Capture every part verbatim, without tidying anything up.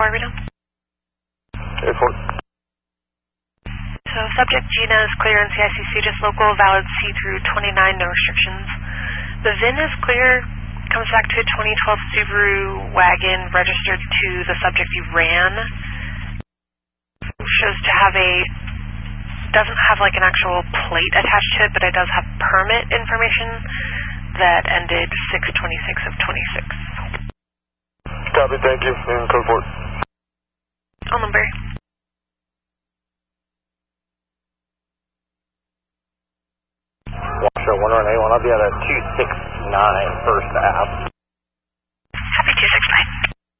Marvito. Airport. So subject Gina is clear in C I C C, just local, valid C through twenty-nine, no restrictions. The V I N is clear, comes back to a twenty twelve Subaru wagon registered to the subject you ran. Shows to have a, doesn't have like an actual plate attached to it, but it does have permit information that ended six twenty-six of twenty-six. Copy, thank you. And code four. On number. Washoe one one eight one, I'll be at a two six nine First Ave. Happy two six nine.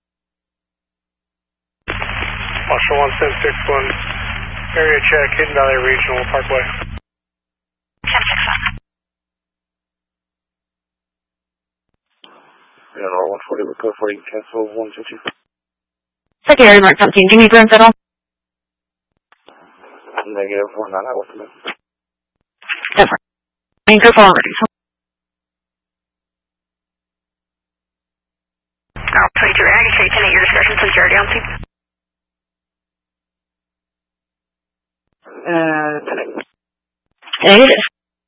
Washoe one seven six one, area check, Hidden Valley Regional Parkway. seven six one. Yeah, no, one forty with code forty, cancel one fifty. Secretary Mark seventeen, do you need ground settle? Negative one nine, I will submit. ten four. I mean, go forward. Oh, twenty-two, I can tell you your discussion since you're already on scene. Uh, negative.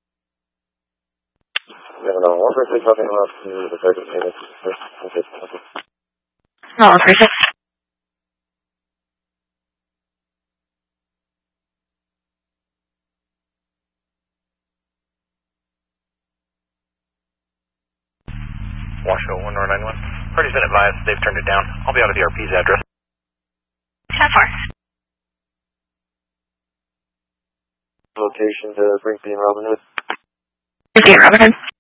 No, no, one three six, nothing left to the second minute. Okay, okay. No, one three six. Washoe one nine one. Party's been advised, they've turned it down. I'll be out of the R P's address. ten four. Location to Brinkby and Robin Hood. Brinkby and Robin Hood.